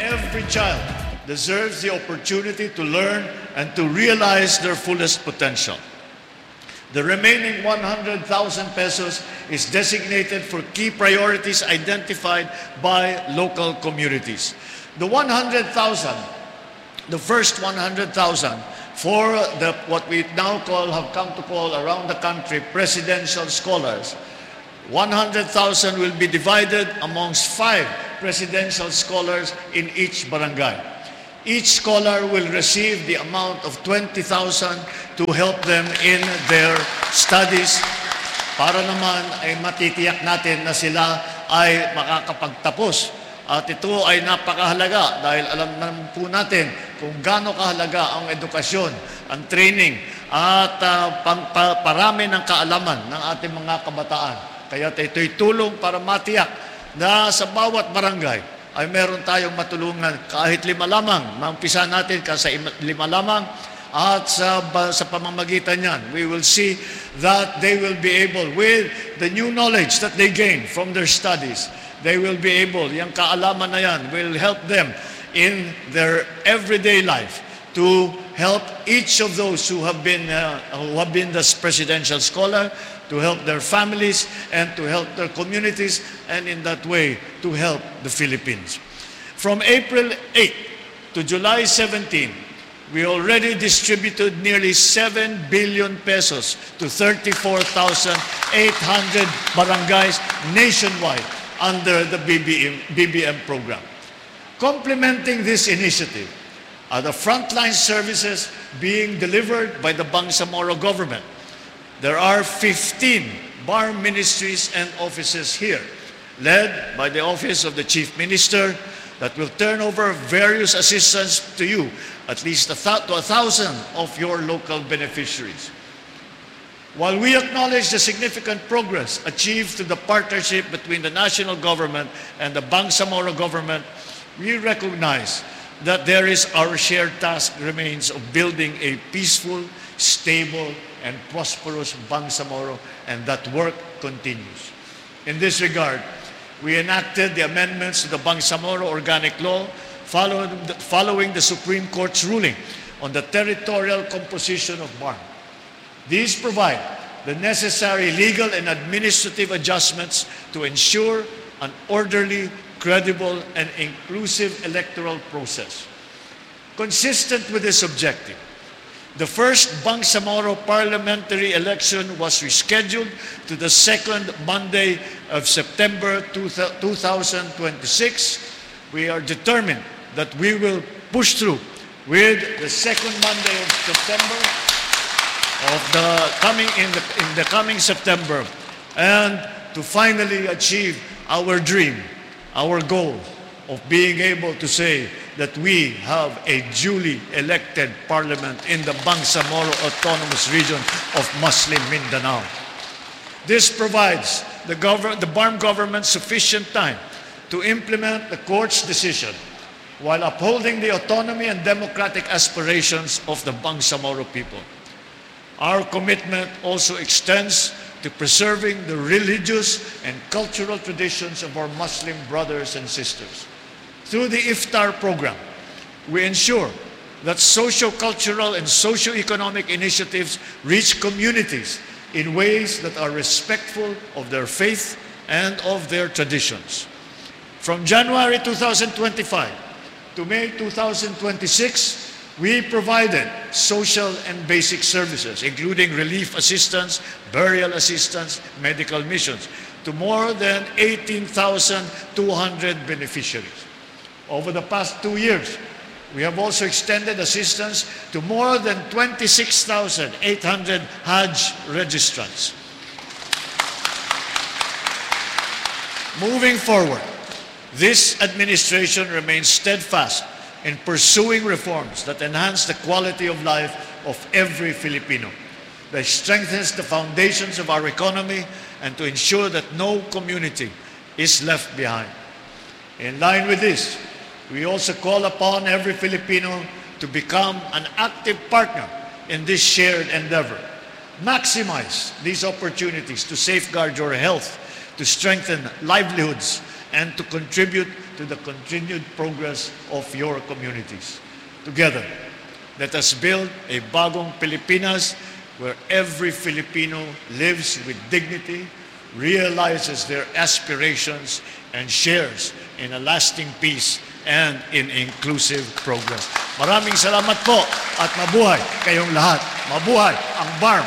every child deserves the opportunity to learn and to realize their fullest potential. The remaining 100,000 pesos is designated for key priorities identified by local communities. The 100,000, the first 100,000 for what we now have come to call around the country presidential scholars. 100,000 will be divided amongst 5 presidential scholars in each barangay. Each scholar will receive the amount of 20,000 to help them in their studies para naman ay matitiyak natin na sila ay makakapagtapos. At ito ay napakahalaga dahil alam naman po natin kung gaano kahalaga ang edukasyon, ang training at parami ng kaalaman ng ating mga kabataan. Kaya ito'y tulong para matiyak na sa bawat barangay ay meron tayong matulungan kahit 5 lamang. Maumpisa natin sa 5 lamang at sa pamamagitan niyan, we will see that they will be able, with the new knowledge that they gain from their studies, they will be able, yung kaalaman na yan, will help them in their everyday life to help each of those who have been this presidential scholar, to help their families and to help their communities, and in that way to help the Philippines. From April 8 to July 17, we already distributed nearly 7 billion pesos to 34,800 barangays nationwide under the BBM program. Complementing this initiative are the frontline services being delivered by the Bangsamoro government. There are 15 bar ministries and offices here, led by the Office of the Chief Minister, that will turn over various assistance to you, at least to 1,000 of your local beneficiaries. While we acknowledge the significant progress achieved through the partnership between the national government and the Bangsamoro government, we recognize that our shared task remains of building a peaceful, stable, and prosperous Bangsamoro, and that work continues. In this regard, we enacted the amendments to the Bangsamoro Organic Law following the Supreme Court's ruling on the territorial composition of BARM. These provide the necessary legal and administrative adjustments to ensure an orderly, credible, and inclusive electoral process. Consistent with this objective, the first Bangsamoro parliamentary election was rescheduled to the second Monday of September 2026. We are determined that we will push through with the second Monday of September in the coming September, and to finally achieve our dream, our goal of being able to say that we have a duly elected parliament in the Bangsamoro Autonomous Region of Muslim Mindanao. This provides the BARM government sufficient time to implement the court's decision while upholding the autonomy and democratic aspirations of the Bangsamoro people. Our commitment also extends to preserving the religious and cultural traditions of our Muslim brothers and sisters. Through the Iftar program, we ensure that socio-cultural and socio-economic initiatives reach communities in ways that are respectful of their faith and of their traditions. From January 2025 to May 2026, we provided social and basic services, including relief assistance, burial assistance, medical missions, to more than 18,200 beneficiaries. Over the past 2 years, we have also extended assistance to more than 26,800 Hajj registrants. Moving forward, this administration remains steadfast in pursuing reforms that enhance the quality of life of every Filipino, that strengthens the foundations of our economy, and to ensure that no community is left behind. In line with this, we also call upon every Filipino to become an active partner in this shared endeavor. Maximize these opportunities to safeguard your health, to strengthen livelihoods, and to contribute to the continued progress of your communities. Together, let us build a bagong Pilipinas where every Filipino lives with dignity, realizes their aspirations, and shares in a lasting peace and in inclusive progress. Maraming salamat po at mabuhay kayong lahat. Mabuhay ang BARMP!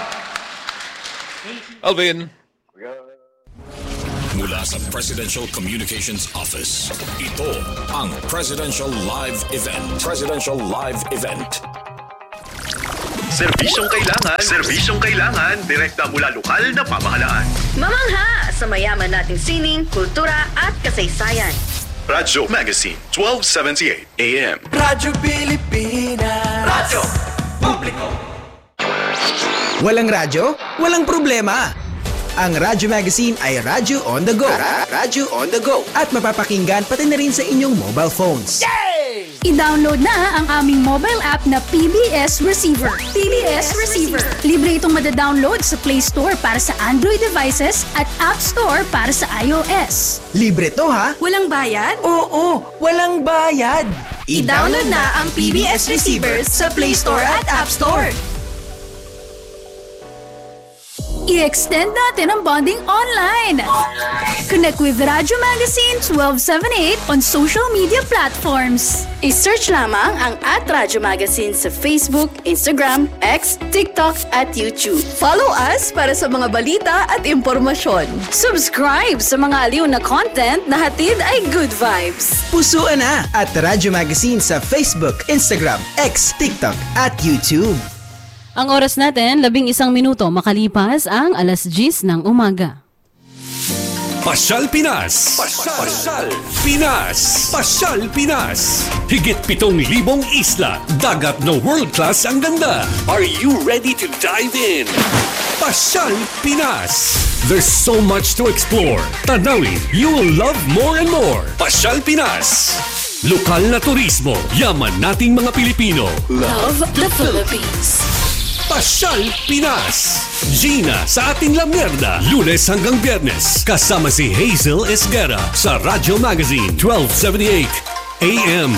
Alvin. Mula sa Presidential Communications Office, ito ang Presidential Live Event. Presidential Live Event. Serbisyong kailangan, direkta mula lokal na pamahalaan. Mamangha sa mayaman nating sining, kultura at kasaysayan. Radyo Magazine, 1278 AM. Radyo Pilipinas. Radyo Publiko. Walang radyo? Walang problema. Ang Radyo Magazine ay Radyo on the go. Radyo on the go. At mapapakinggan pati na rin sa inyong mobile phones. I-download na ang aming mobile app na PBS Receiver. PBS Receiver. Libre itong madadownload sa Play Store para sa Android devices at App Store para sa iOS. Libre to ha? Walang bayad? Oo, walang bayad. I-download na ang PBS Receiver sa Play Store at App Store. I-extend natin ang bonding online. Connect with Radyo Magazine 1278 on social media platforms. I-search lamang ang @Radyo Magazine sa Facebook, Instagram, X, TikTok at YouTube. Follow us para sa mga balita at impormasyon. Subscribe sa mga aliw na content na hatid ay good vibes. Pusuan na at Radyo Magazine sa Facebook, Instagram, X, TikTok at YouTube. Ang oras natin, 11 minuto makalipas ang 10:00 ng umaga. Pasyal Pinas. Pasyal Pinas. Pasyal Pinas. Higit 7,000 isla, dagat na world-class ang ganda. Are you ready to dive in? Pasyal Pinas. There's so much to explore. Tanawin, you will love more and more. Pasyal Pinas. Lokal na turismo, yaman nating mga Pilipino. Love the Philippines. Pasyal Pinas. Gina sa ating La Mierda, Lunes hanggang Biyernes. Kasama si Hazel Esguerra sa Radyo Magazine 1278 AM.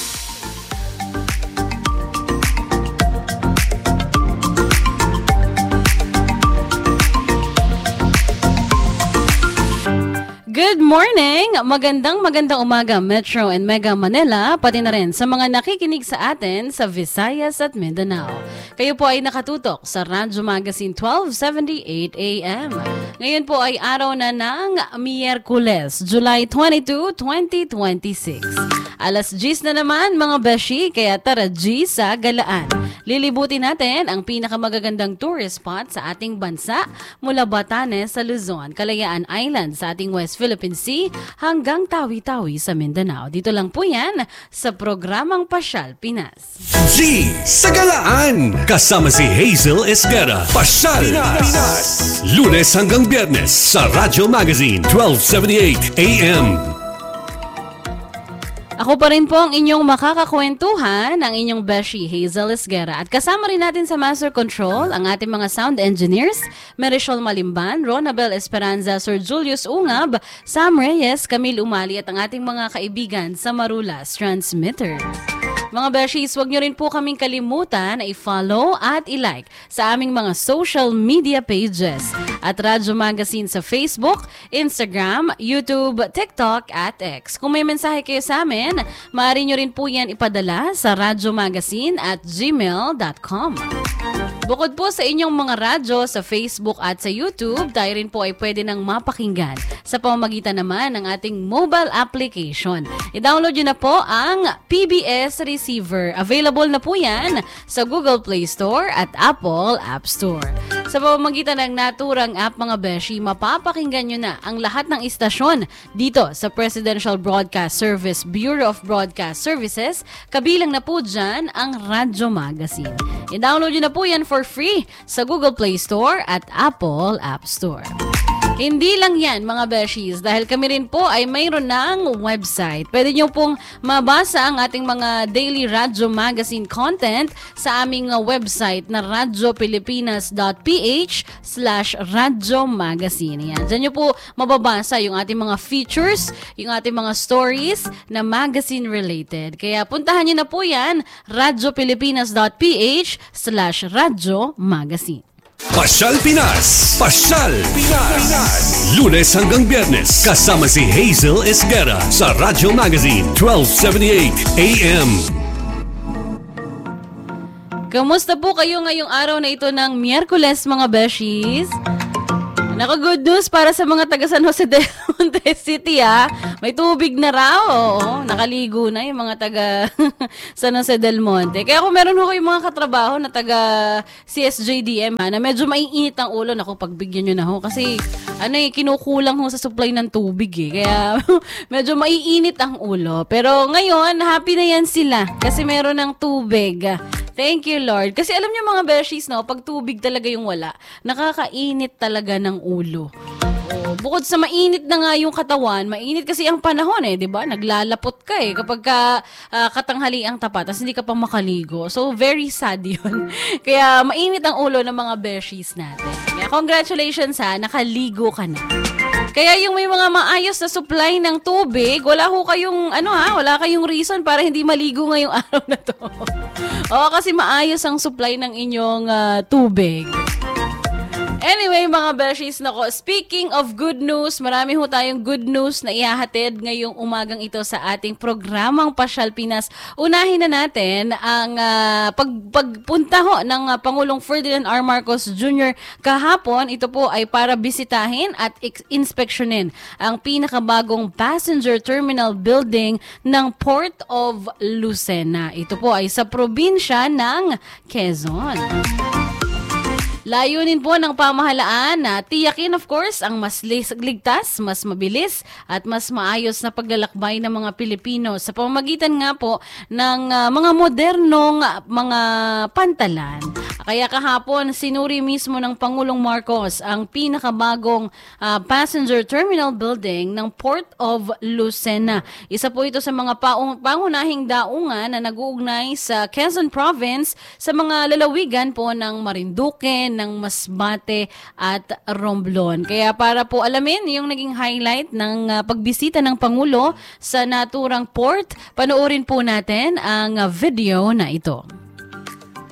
Good morning! Magandang umaga Metro and Mega Manila, pati na rin sa mga nakikinig sa atin sa Visayas at Mindanao. Kayo po ay nakatutok sa Radyo Magazine 1278 AM. Ngayon po ay araw na ng Miyerkules, July 22, 2026. 10:00 na naman mga beshi, kaya tara G sa galaan. Lilibutin natin ang pinakamagagandang tourist spot sa ating bansa mula Batanes sa Luzon, Kalayaan Island sa ating West Philippine Sea hanggang Tawi-Tawi sa Mindanao. Dito lang po yan sa programang Pasyal Pinas. G sa galaan. Kasama si Hazel Esguerra. Pasyal Pinas. Lunes hanggang Biyernes sa Radyo Magazine 1278 AM. Ako pa rin po ang inyong makakakwentuhan, ang inyong beshi Hazel Esguerra. At kasama rin natin sa Master Control ang ating mga sound engineers, Marisol Malimban, Ronabel Esperanza, Sir Julius Ungab, Sam Reyes, Camille Umali at ang ating mga kaibigan sa Marulas Transmitter. Mga beshies, huwag nyo rin po kaming kalimutan na i-follow at i-like sa aming mga social media pages at Radyo Magazine sa Facebook, Instagram, YouTube, TikTok at X. Kung may mensahe kayo sa amin, maaari nyo rin po yan ipadala sa radyomagazine@gmail.com. Bukod po sa inyong mga radyo sa Facebook at sa YouTube, tayo rin po ay pwede nang mapakinggan sa pamamagitan naman ng ating mobile application. I-download nyo na po ang PBS Receiver. Available na po yan sa Google Play Store at Apple App Store. Sa pamamagitan ng naturang app mga beshi, mapapakinggan nyo na ang lahat ng istasyon dito sa Presidential Broadcast Service Bureau of Broadcast Services. Kabilang na po dyan ang Radyo Magazine. I-download nyo na po yan for free sa Google Play Store at Apple App Store. Hindi lang yan mga beshies, dahil kami rin po ay mayroon ng website. Pwede nyo pong mabasa ang ating mga daily Radyo Magazine content sa aming website na radiopilipinas.ph/Radyo Magazine. Yan. Diyan nyo po mababasa yung ating mga features, yung ating mga stories na magazine related. Kaya puntahan nyo na po yan, radiopilipinas.ph/Radyo Magazine. Pasyal Pinas! Pasyal Pinas! Lunes hanggang Biyernes, kasama si Hazel Esguerra sa Radyo Magazine 1278 AM. Kamusta po kayo ngayong araw na ito ng Miyerkules mga beshies? Good news para sa mga taga San Jose del Monte City May tubig na raw. Oo, nakaligo na yung mga taga San Jose del Monte. Kaya kung meron ho kayong mga katrabaho na taga CSJDM na medyo maiinit ang ulo, naku, pagbigyan nyo na ho. Kasi kinukulang ho sa supply ng tubig Kaya medyo maiinit ang ulo. Pero ngayon, happy na yan sila kasi meron ng tubig. Thank you, Lord. Kasi alam niyo mga beshies, pag tubig talaga yung wala, nakakainit talaga ng ulo. Bukod sa mainit na nga yung katawan, mainit kasi ang panahon di ba? Naglalapot ka kapag katanghali ang tapat, tapos hindi ka pa makaligo. So, very sad yun. Kaya mainit ang ulo ng mga beshies natin. Kaya congratulations nakaligo ka na. Kaya yung may mga maayos na supply ng tubig, wala kayong reason para hindi maligo ngayong araw na to. Kasi maayos ang supply ng inyong tubig. Anyway, mga beshies, speaking of good news, marami ho tayong good news na ihahatid ngayong umagang ito sa ating programang Pasyal Pinas. Unahin na natin ang pagpunta ho ng Pangulong Ferdinand R. Marcos Jr. kahapon. Ito po ay para bisitahin at inspeksyonin ang pinakabagong passenger terminal building ng Port of Lucena. Ito po ay sa probinsya ng Quezon. Layunin po ng pamahalaan na tiyakin of course ang mas ligtas, mas mabilis at mas maayos na paglalakbay ng mga Pilipino sa pamamagitan nga po ng mga modernong mga pantalan. Kaya kahapon sinuri mismo ng Pangulong Marcos ang pinakabagong passenger terminal building ng Port of Lucena. Isa po ito sa mga pangunahing daungan na nag-uugnay sa Quezon Province sa mga lalawigan po ng Marinduque, ng Masbate at Romblon. Kaya para po alamin yung naging highlight ng pagbisita ng Pangulo sa naturang port, panoorin po natin ang video na ito.